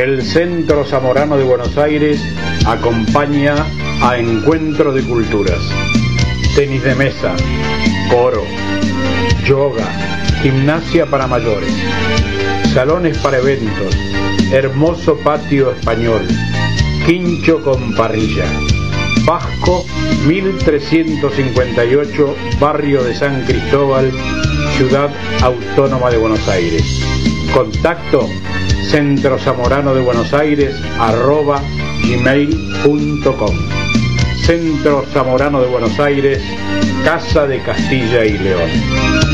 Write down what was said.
El Centro Zamorano de Buenos Aires acompaña a Encuentro de Culturas. Tenis de mesa, coro, yoga, gimnasia para mayores, salones para eventos, hermoso patio español, quincho con parrilla. Pasco 1358, barrio de San Cristóbal, Ciudad Autónoma de Buenos Aires. Contacto centrozamoranodebuenosaires@gmail.com. Centro Zamorano de Buenos Aires, Casa de Castilla y León.